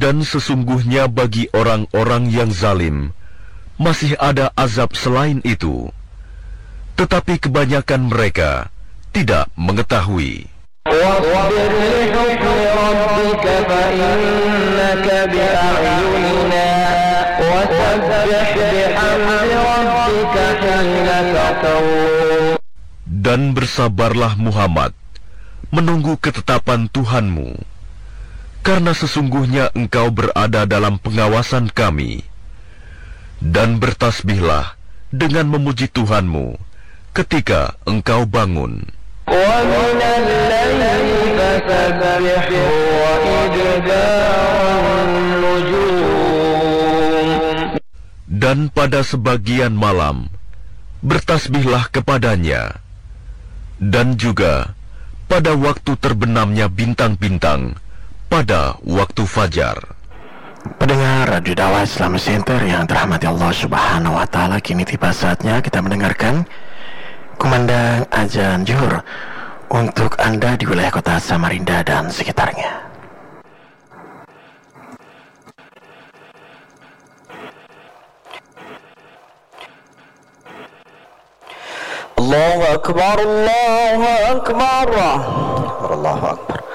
Dan sesungguhnya bagi orang-orang yang zalim masih ada azab selain itu, tetapi kebanyakan mereka tidak mengetahui. واصبر لحكم ربك فإنك بأعيننا وسبح بحمد ربك حين تقوم. Dan bersabarlah Muhammad menunggu ketetapan Tuhanmu, karena sesungguhnya engkau berada dalam pengawasan kami. Dan bertasbihlah dengan memuji Tuhanmu ketika engkau bangun. ومن الليل فسبحه وإدبار النجوم. Dan pada sebagian malam bertasbihlah kepadanya, dan juga pada waktu terbenamnya bintang-bintang pada waktu fajar. Pendengar Radio Dakwah Islamic Center yang dirahmati Allah Subhanahu wa taala, kini tiba saatnya kita mendengarkan kumandang azan zuhur untuk Anda di wilayah kota Samarinda dan sekitarnya. Allahu Akbar, Allahu Akbar, Allahu Akbar.